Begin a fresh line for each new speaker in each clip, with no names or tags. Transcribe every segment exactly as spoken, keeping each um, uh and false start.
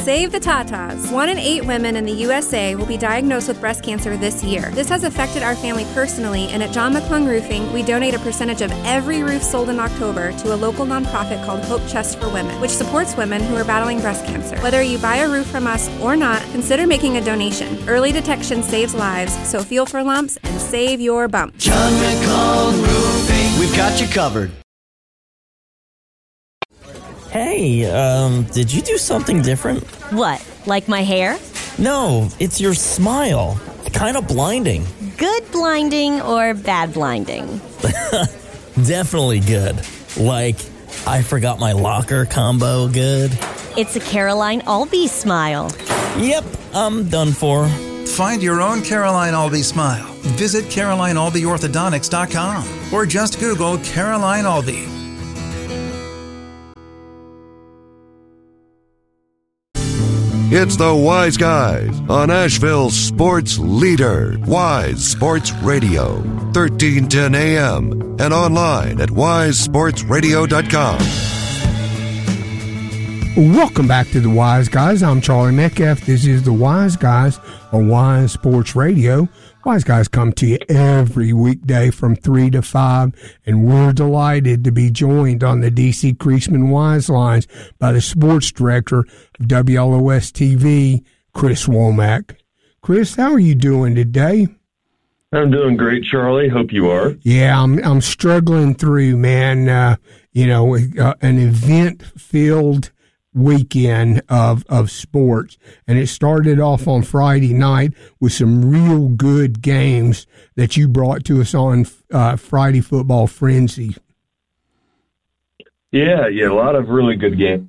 Save the Tatas. One in eight women in the U S A will be diagnosed with breast cancer this year. This has affected our family personally, and at John McClung Roofing, we donate a percentage of every roof sold in October to a local nonprofit called Hope Chest for Women, which supports women who are battling breast cancer. Whether you buy a roof from us or not, consider making a donation. Early detection saves lives, so feel for lumps and save your bump.
John McClung Roofing, we've got you covered.
Hey, um, did you do something different?
What, like my hair?
No, it's your smile. Kind of blinding.
Good blinding or bad blinding?
Definitely good. Like, I forgot my locker combo good.
It's a Caroline Albee smile.
Yep, I'm done for.
Find your own Caroline Albee smile. Visit Caroline Albee Orthodontics dot com or just Google Caroline Albee.
It's the Wise Guys on Asheville's sports leader, Wise Sports Radio, thirteen ten A M and online at wise sports radio dot com.
Welcome back to the Wise Guys. I'm Charlie Metcalf. This is the Wise Guys on Wise Sports Radio. Wise Guys come to you every weekday from three to five, and we're delighted to be joined on the D C Creasman Wise Lines by the sports director of W L O S T V, Chris Womack. Chris, how are you doing today?
I'm doing great, Charlie. Hope you are.
Yeah, I'm I'm struggling through, man. Uh, you know, uh, an event-filled weekend of of sports, and it started off on Friday night with some real good games that you brought to us on uh, Friday Football Frenzy.
Yeah, yeah, a lot of really good games.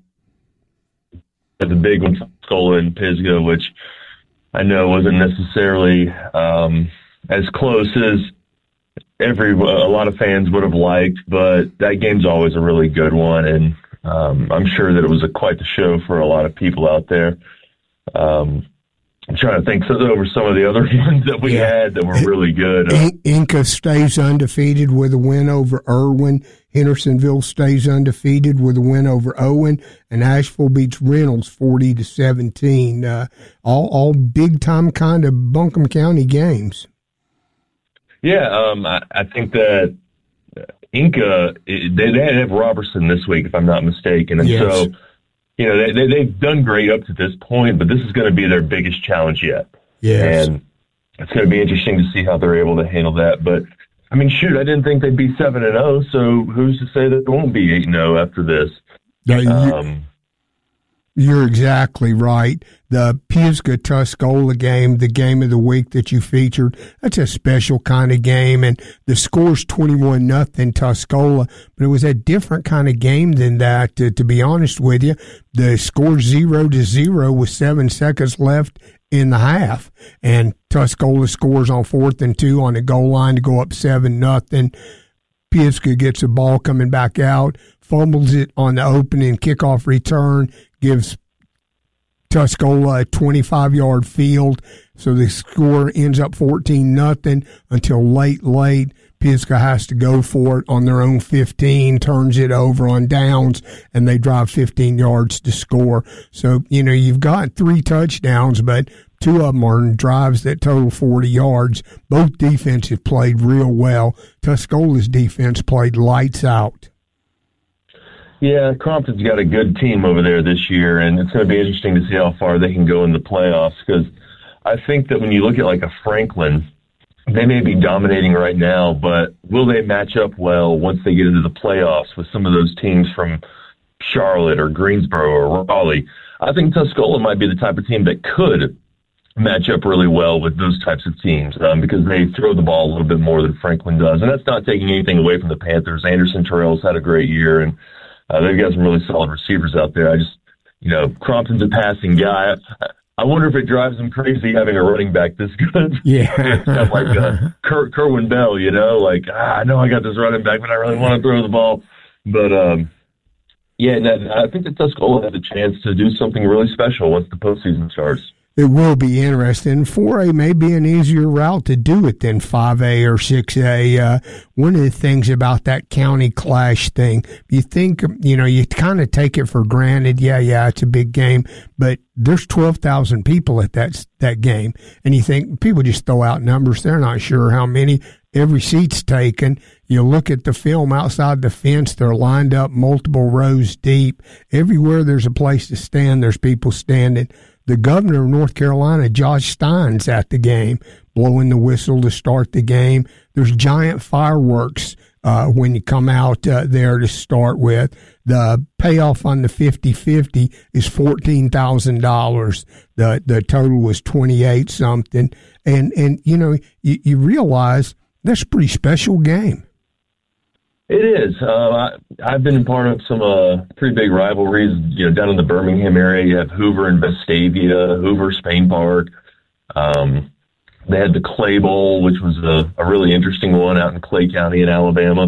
The big one, Tuscola and Pisgah, which I know wasn't necessarily um, as close as every a lot of fans would have liked, but that game's always a really good one, and Um, I'm sure that it was a, quite the show for a lot of people out there. Um, I'm trying to think over some of the other ones that we yeah. had that were really good. Uh,
Inca stays undefeated with a win over Irwin. Hendersonville stays undefeated with a win over Owen, and Asheville beats Reynolds forty to seventeen. Uh, all all big time kind of Buncombe County games.
Yeah, um, I, I think that Inca, they, they have Robertson this week, if I'm not mistaken. And yes. so, you know, they, they, they've done great up to this point, but this is going to be their biggest challenge yet.
Yes.
And it's going to be interesting to see how they're able to handle that. But, I mean, shoot, I didn't think they'd be seven and oh, so who's to say that they won't be eight and oh after this?
No, you,
um,
you're exactly right. The Pisgah-Tuscola game, the game of the week that you featured, that's a special kind of game, and the score's twenty-one nothing Tuscola, but it was a different kind of game than that, to, to be honest with you. The score's zero to zero with seven seconds left in the half, and Tuscola scores on fourth and two on the goal line to go up seven nothing. Pisgah gets the ball coming back out, fumbles it on the opening kickoff return, gives Tuscola a twenty-five-yard field, so the score ends up fourteen nothing until late, late. Pisgah has to go for it on their own fifteen, turns it over on downs, and they drive fifteen yards to score. So, you know, you've got three touchdowns, but two of them are drives that total forty yards. Both defenses played real well. Tuscola's defense played lights out.
Yeah, Crompton's got a good team over there this year, and it's going to be interesting to see how far they can go in the playoffs, because I think that when you look at like a Franklin, they may be dominating right now, but will they match up well once they get into the playoffs with some of those teams from Charlotte or Greensboro or Raleigh? I think Tuscola might be the type of team that could match up really well with those types of teams um, because they throw the ball a little bit more than Franklin does, and that's not taking anything away from the Panthers. Anderson Terrell's had a great year, and Uh, they've got some really solid receivers out there. I just, you know, Crompton's a passing guy. I, I wonder if it drives them crazy having a running back this good.
Yeah.
It's kind of like uh, Ker- Kerwin Bell, you know, like, ah, I know I got this running back, but I really want to throw the ball. But, um, yeah, and I think that Tuscola has a chance to do something really special once the postseason starts.
It will be interesting. four A may be an easier route to do it than five A or six A. Uh, one of the things about that county clash thing, you think, you know, you kind of take it for granted. Yeah, yeah, it's a big game, but there's twelve thousand people at that that game. And you think people just throw out numbers. They're not sure how many. Every seat's taken. You look at the film outside the fence, they're lined up multiple rows deep. Everywhere there's a place to stand, there's people standing. The governor of North Carolina, Josh Stein's at the game, blowing the whistle to start the game. There's giant fireworks uh, when you come out uh, there to start with. The payoff on the fifty-fifty is fourteen thousand dollars. The the total was twenty-eight something. And, and you know, you, you realize that's a pretty special game.
It is. Uh, I, I've been part of some uh, pretty big rivalries. You know, down in the Birmingham area, you have Hoover and Vestavia, Hoover, Spain Park. Um, they had the Clay Bowl, which was a, a really interesting one out in Clay County in Alabama.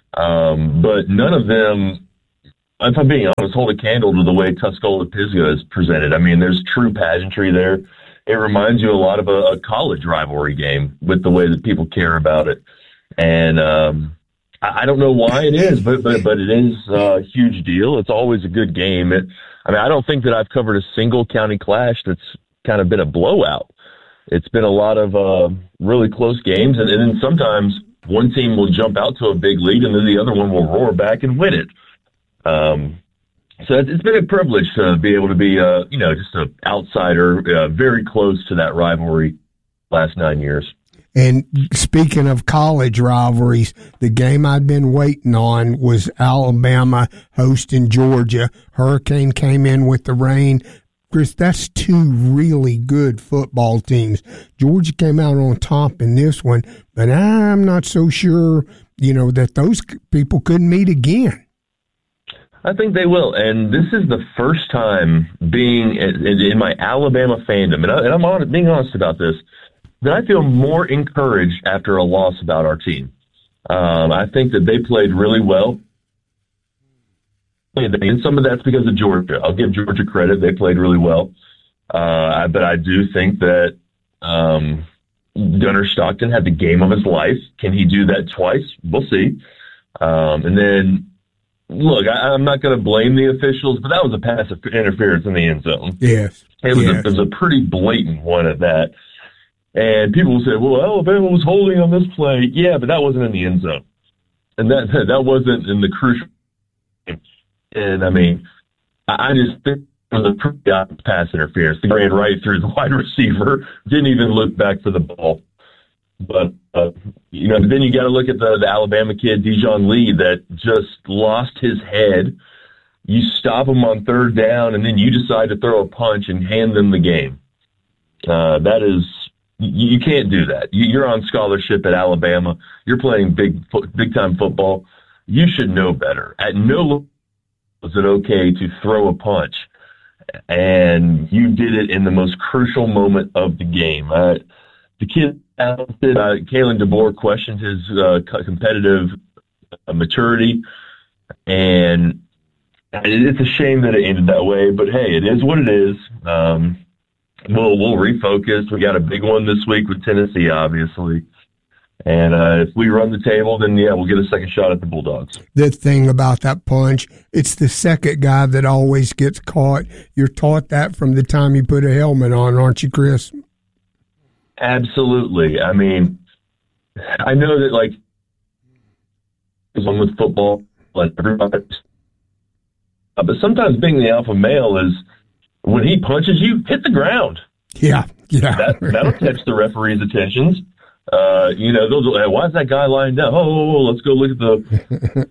Um, but none of them, if I'm being honest, hold a candle to the way Tuscola-Pisgah is presented. I mean, there's true pageantry there. It reminds you a lot of a, a college rivalry game with the way that people care about it. And um, I, I don't know why it is, but but, but it is a huge deal. It's always a good game. It, I mean, I don't think that I've covered a single county clash that's kind of been a blowout. It's been a lot of uh, really close games, and, and then sometimes one team will jump out to a big lead, and then the other one will roar back and win it. Um, so it's been a privilege to be able to be, uh, you know, just an outsider, uh, very close to that rivalry last nine years.
And speaking of college rivalries, the game I'd been waiting on was Alabama hosting Georgia. Hurricane came in with the rain. Chris, that's two really good football teams. Georgia came out on top in this one, but I'm not so sure, you know, that those people could meet again.
I think they will, and this is the first time being in, in my Alabama fandom, and, I, and I'm on, being honest about this, that I feel more encouraged after a loss about our team. Um, I think that they played really well, and some of that's because of Georgia. I'll give Georgia credit; they played really well, uh, but I do think that um, Gunnar Stockton had the game of his life. Can he do that twice? We'll see. Um, and then. Look, I, I'm not going to blame the officials, but that was a pass interference in the end zone.
Yes.
It was,
yes.
A, it was a pretty blatant one at that. And people will say, well, Alabama was holding on this play. Yeah, but that wasn't in the end zone. And that that wasn't in the crucial game. And, I mean, I, I just think it was a pretty obvious pass interference. He ran right through the wide receiver, didn't even look back for the ball. But, uh, you know, then you got to look at the, the Alabama kid, Dijon Lee, that just lost his head. You stop him on third down, and then you decide to throw a punch and hand them the game. Uh, that is, you, you can't do that. You, you're on scholarship at Alabama. You're playing big, big time football. You should know better. At no level is it okay to throw a punch, and you did it in the most crucial moment of the game. Uh, the kid. Uh, Kalen DeBoer questioned his uh, competitive uh, maturity, and it's a shame that it ended that way. But hey, it is what it is. Um, we'll we'll refocus. We got a big one this week with Tennessee, obviously, and uh, if we run the table, then yeah, we'll get a second shot at the Bulldogs.
The thing about that punch, it's the second guy that always gets caught. You're taught that from the time you put a helmet on, aren't you, Chris?
Absolutely. I mean, I know that, like, one with football, like everybody, uh, but sometimes being the alpha male is when he punches you, hit the ground.
Yeah, yeah.
That, that'll catch the referee's attentions. Uh, you know, those. Why is that guy lying down? Oh, let's go look at the.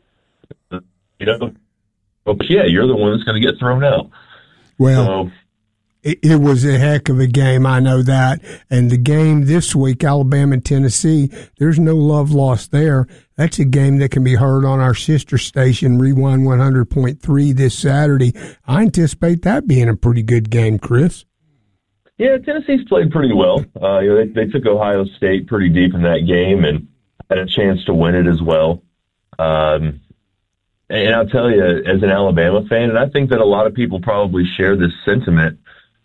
you know, but yeah, you're the one that's going to get thrown out.
Well.
So,
It was a heck of a game, I know that. And the game this week, Alabama and Tennessee, there's no love lost there. That's a game that can be heard on our sister station, Rewind one hundred point three, this Saturday. I anticipate that being a pretty good game, Chris.
Yeah, Tennessee's played pretty well. Uh, you know, they, they took Ohio State pretty deep in that game and had a chance to win it as well. Um, and I'll tell you, as an Alabama fan, and I think that a lot of people probably share this sentiment,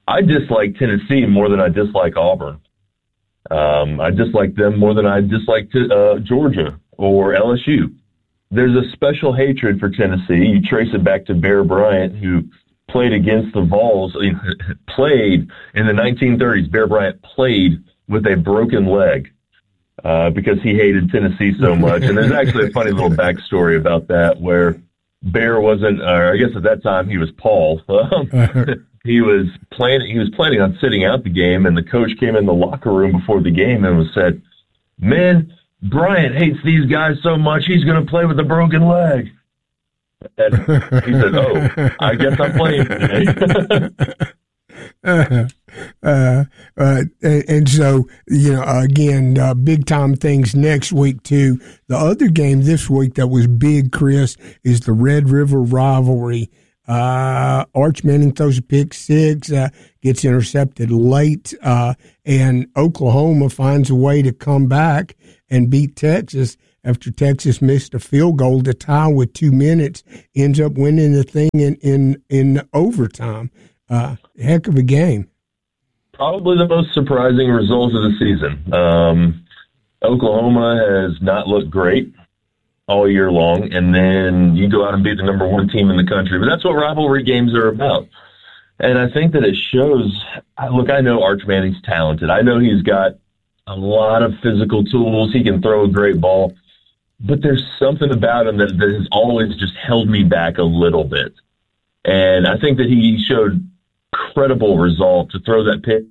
I dislike Tennessee more than I dislike Auburn. Um, I dislike them more than I dislike uh, Georgia or L S U. There's a special hatred for Tennessee. You trace it back to Bear Bryant, who played against the Vols, played in the nineteen thirties. Bear Bryant played with a broken leg uh, because he hated Tennessee so much. And there's actually a funny little backstory about that where Bear wasn't, or I guess at that time he was Paul. He was planning. He was planning on sitting out the game, and the coach came in the locker room before the game and was said, "Man, Bryant hates these guys so much, he's going to play with a broken leg." And he said, "Oh, I guess I'm playing today."
uh, uh, uh, and, and so, you know, again, uh, big time things next week too. The other game this week that was big, Chris, is the Red River rivalry. Uh, Arch Manning throws a pick six, uh, gets intercepted late, uh, and Oklahoma finds a way to come back and beat Texas after Texas missed a field goal to tie with two minutes, ends up winning the thing in, in, in overtime. Uh, heck of a game.
Probably the most surprising result of the season. Um, Oklahoma has not looked great all year long, and then you go out and beat the number one team in the country. But that's what rivalry games are about. And I think that it shows, look, I know Arch Manning's talented. I know he's got a lot of physical tools. He can throw a great ball. But there's something about him that, that has always just held me back a little bit. And I think that he showed credible resolve to throw that pick.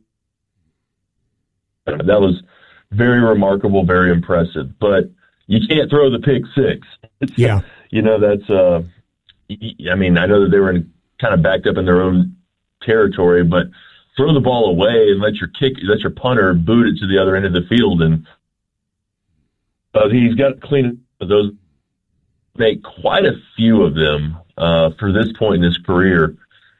That was very remarkable, very impressive. But you can't throw the pick six.
Yeah.
You know, that's, uh, I mean, I know that they were in, kind of backed up in their own territory, but throw the ball away and let your kick, let your punter boot it to the other end of the field. And uh, he's got to clean up those, make quite a few of them uh, for this point in his career.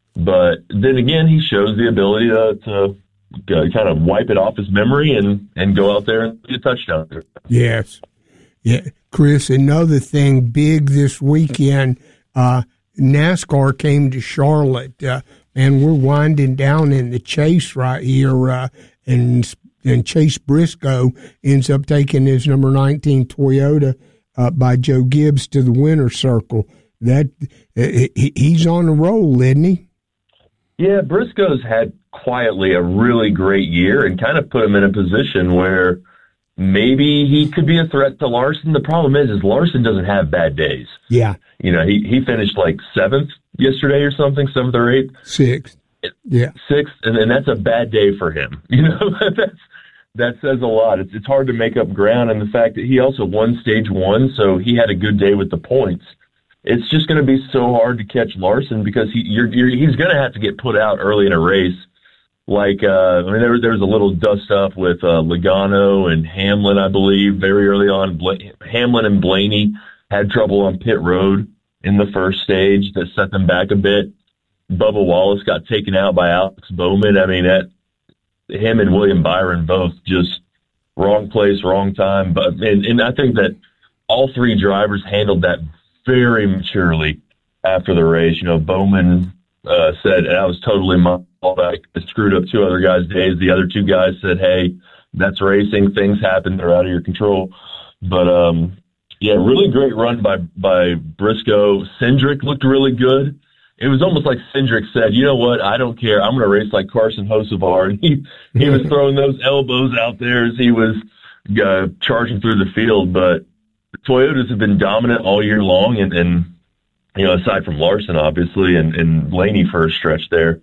But then again, he shows the ability to, to uh, kind of wipe it off his memory and, and go out there and get a touchdown.
Yes. Yeah, Chris, another thing big this weekend, uh, NASCAR came to Charlotte, uh, and we're winding down in the chase right here, uh, and and Chase Briscoe ends up taking his number nineteen Toyota uh, by Joe Gibbs to the winner's circle. That uh, he, he's on the roll, isn't he?
Yeah, Briscoe's had quietly a really great year and kind of put him in a position where maybe he could be a threat to Larson. The problem is, is Larson doesn't have bad days.
Yeah.
You know, he, he finished like seventh yesterday or something, seventh or eighth.
Sixth. Yeah.
Sixth, and, and that's a bad day for him. You know, that's, that says a lot. It's, it's hard to make up ground, and the fact that he also won stage one, so he had a good day with the points. It's just going to be so hard to catch Larson because he you're, you're, he's going to have to get put out early in a race. Like, uh, I mean, there, there was a little dust up with uh, Logano and Hamlin, I believe, very early on. Bla- Hamlin and Blaney had trouble on pit road in the first stage that set them back a bit. Bubba Wallace got taken out by Alex Bowman. I mean, that him and William Byron both just wrong place, wrong time. But and, and I think that all three drivers handled that very maturely after the race. You know, Bowman uh, said, I was totally my fault. I screwed up two other guys' days. The other two guys said, hey, that's racing. Things happen. They're out of your control. But, um, yeah, really great run by, by Briscoe. Cindric looked really good. It was almost like Cindric said, you know what, I don't care. I'm going to race like Carson Hocevar. And he, he was throwing those elbows out there as he was uh, charging through the field. But the Toyotas have been dominant all year long, and, and you know, aside from Larson, obviously, and, and Blaney for a stretch there.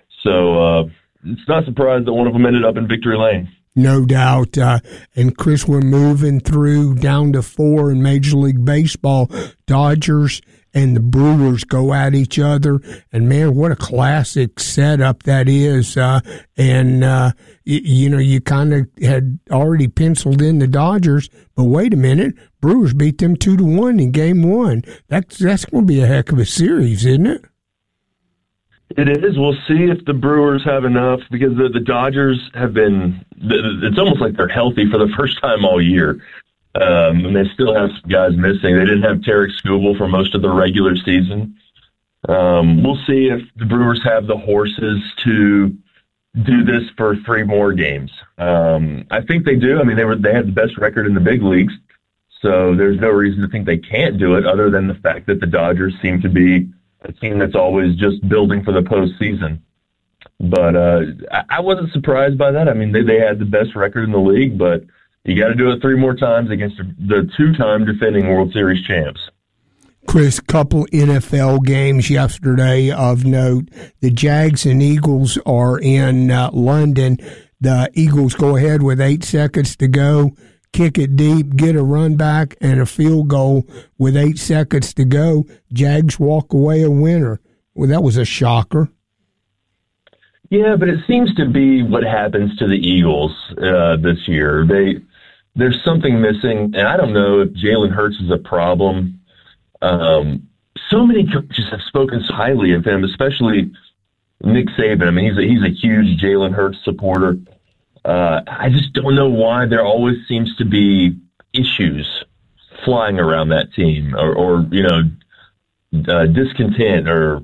So uh, it's not surprised that one of them ended up in victory lane.
No doubt. Uh, and, Chris, we're moving through down to four in Major League Baseball. Dodgers and the Brewers go at each other. And, man, what a classic setup that is. Uh, and, uh, y- you know, you kind of had already penciled in the Dodgers. But wait a minute. Brewers beat them two to one in game one. That's, that's going to be a heck of a series, isn't it?
It is. We'll see if the Brewers have enough, because the, the Dodgers have been, it's almost like they're healthy for the first time all year. Um, and they still have some guys missing. They didn't have Tarek Skubal for most of the regular season. Um, we'll see if the Brewers have the horses to do this for three more games. Um, I think they do. I mean, they were they had the best record in the big leagues, so there's no reason to think they can't do it, other than the fact that the Dodgers seem to be a team that's always just building for the postseason. But uh, I wasn't surprised by that. I mean, they, they had the best record in the league, but you got to do it three more times against the two-time defending World Series champs.
Chris, couple N F L games yesterday of note. The Jags and Eagles are in uh, London. The Eagles go ahead with eight seconds to go, kick it deep, get a run back, and a field goal with eight seconds to go. Jags walk away a winner. Well, that was a shocker.
Yeah, but it seems to be what happens to the Eagles uh, this year. They there's something missing, and I don't know if Jalen Hurts is a problem. Um, so many coaches have spoken so highly of him, especially Nick Saban. I mean, he's a, he's a huge Jalen Hurts supporter. Uh, I just don't know why there always seems to be issues flying around that team, or, or you know, uh, discontent, or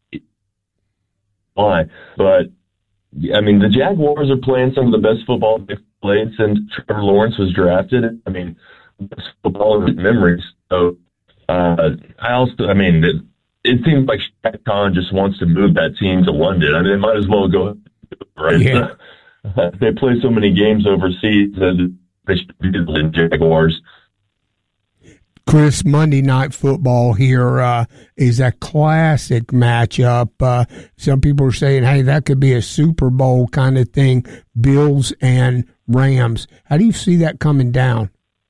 why. But, I mean, the Jaguars are playing some of the best football they've played since Trevor Lawrence was drafted. I mean, best football in memories. So, uh, I also, I mean, it, it seems like Shaq Khan just wants to move that team to London. I mean, they might as well go, right?
Yeah.
They play so many games overseas that they should be the Jaguars.
Chris, Monday Night Football here uh, is a classic matchup. Uh, some people are saying, hey, that could be a Super Bowl kind of thing, Bills and Rams. How do you see that coming down?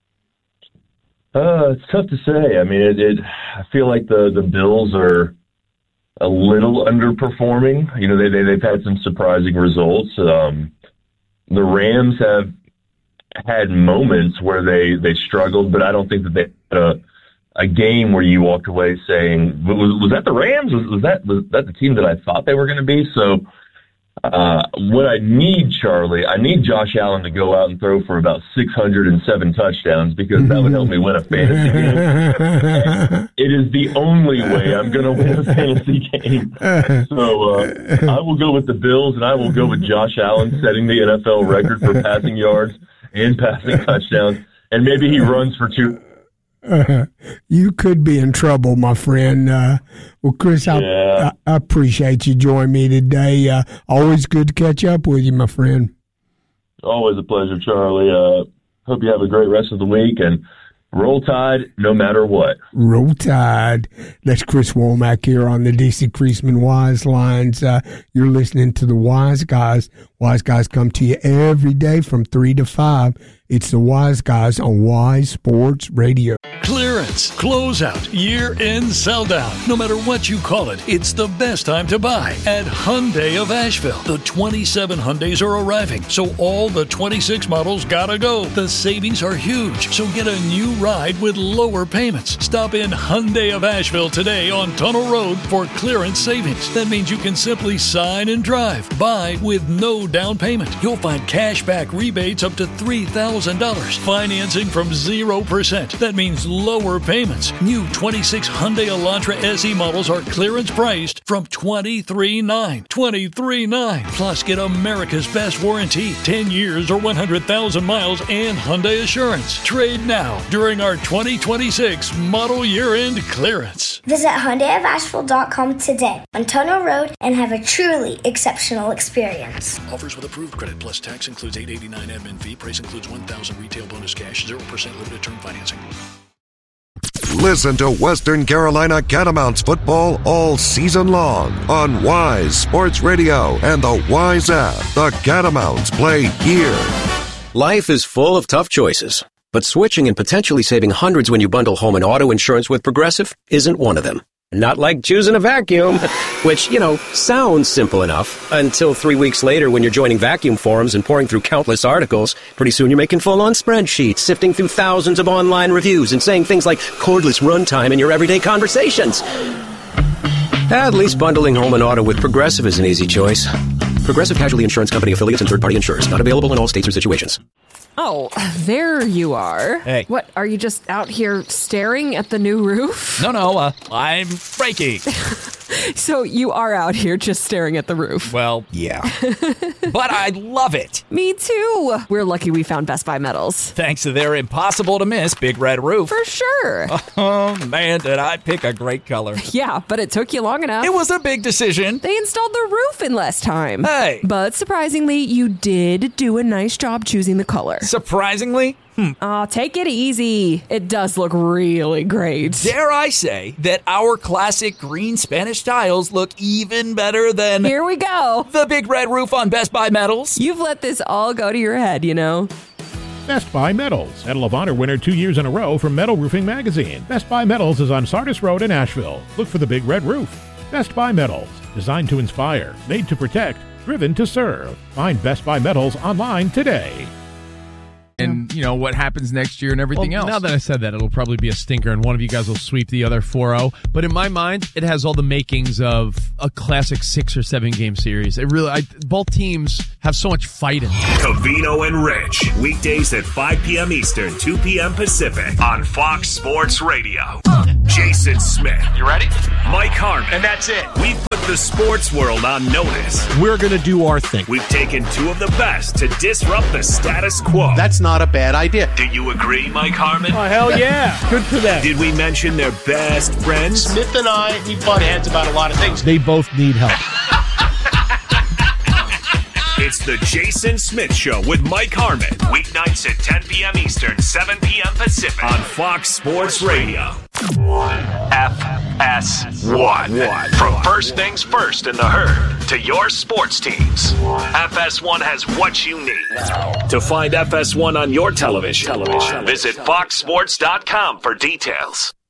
Uh, it's tough to say. I mean, it, it, I feel like the, the Bills are a little underperforming. You know, they, they, they've had some surprising results. Um, the Rams have had moments where they, they struggled, but I don't think that they had a, a game where you walked away saying, was, was that the Rams? Was, was that was that the team that I thought they were going to be? So uh, what I need, Charlie, I need Josh Allen to go out and throw for about six hundred seven touchdowns, because that would help me win a fantasy game. It is the only way I'm going to win a fantasy game. So uh, I will go with the Bills, and I will go with Josh Allen setting the N F L record for passing yards and passing touchdowns, and maybe he runs for two.
Uh, you could be in trouble, my friend. Uh, well, Chris, I,
yeah.
I, I appreciate you joining me today. Uh, always good to catch up with you, my friend.
Always a pleasure, Charlie. Uh, hope you have a great rest of the week, and roll Tide no matter what.
Roll Tide. That's Chris Womack here on the D C Creasman Wise Lines. Uh, you're listening to the Wise Guys. Wise Guys come to you every day from three to five. It's the Wise Guys on Wise Sports Radio.
Clearance, closeout, year-end sell-down. No matter what you call it, it's the best time to buy at Hyundai of Asheville. The twenty-seven Hyundais are arriving, so all the twenty-six models gotta go. The savings are huge, so get a new ride with lower payments. Stop in Hyundai of Asheville today on Tunnel Road for clearance savings. That means you can simply sign and drive. Buy with no down payment. You'll find cash back rebates up to three thousand dollars. Financing from zero percent. That means lower payments. New twenty-six Hyundai Elantra S E models are clearance priced from twenty-three nine. twenty-three nine. Plus, get America's best warranty, ten years or one hundred thousand miles, and Hyundai Assurance. Trade now during our twenty twenty-six model year-end clearance.
Visit Hyundai of Asheville dot com today on Tunnel Road and have a truly exceptional experience.
Offers with approved credit plus tax includes eight dollars and eighty-nine cents admin fee. Price includes one thousand dollars retail bonus cash, zero percent limited term financing.
Listen to Western Carolina Catamounts football all season long on Wise Sports Radio and the Wise app. The Catamounts play here.
Life is full of tough choices, but switching and potentially saving hundreds when you bundle home and auto insurance with Progressive isn't one of them. Not like choosing a vacuum, which, you know, sounds simple enough until three weeks later when you're joining vacuum forums and pouring through countless articles. Pretty soon you're making full-on spreadsheets, sifting through thousands of online reviews and saying things like cordless runtime in your everyday conversations. At least bundling home and auto with Progressive is an easy choice. Progressive Casualty Insurance Company affiliates and third-party insurers. Not available in all states or situations.
Oh, there you are.
Hey.
What, are you just out here staring at the new roof?
No, no, uh, I'm braking.
So you are out here just staring at the roof.
Well, yeah. But I love it.
Me too. We're lucky we found Best Buy Metals.
Thanks to their impossible-to-miss Big Red Roof.
For sure.
Oh, man, did I pick a great color.
Yeah, but it took you long enough.
It was a big decision.
They installed the roof in less time.
Hey.
But surprisingly, you did do a nice job choosing the color.
Surprisingly? Hmm.
Oh, take it easy. It does look really great.
Dare I say that our classic green Spanish tiles look even better than...
Here we go.
The Big Red Roof on Best Buy Metals.
You've let this all go to your head, you know.
Best Buy Metals, Medal of Honor winner two years in a row from Metal Roofing Magazine. Best Buy Metals is on Sardis Road in Asheville. Look for the Big Red Roof. Best Buy Metals, designed to inspire, made to protect, driven to serve. Find Best Buy Metals online today.
And, you know, what happens next year and everything
well,
else.
Now that I said that, it'll probably be a stinker, and one of you guys will sweep the other four oh. But in my mind, it has all the makings of a classic six- or seven-game series. It really, I, both teams have so much fight in them.
Covino and Rich, weekdays at five p.m. Eastern, two p.m. Pacific on Fox Sports Radio. Jason Smith.
You ready?
Mike Harmon.
And that's it.
We've put the sports world on notice.
We're going to do our thing.
We've taken two of the best to disrupt the status quo.
That's not a bad idea.
Do you agree, Mike Harmon?
Oh, hell yeah. Good for them.
Did we mention their best friends?
Smith and I, we butt heads about a lot of things.
They both need help.
It's the Jason Smith Show with Mike Harmon. Weeknights at ten p.m. Eastern, seven p.m. Pacific on Fox Sports Radio.
F S one. From first things first in the herd to your sports teams, F S one has what you need.
To find F S one on your television, television. visit fox sports dot com for details.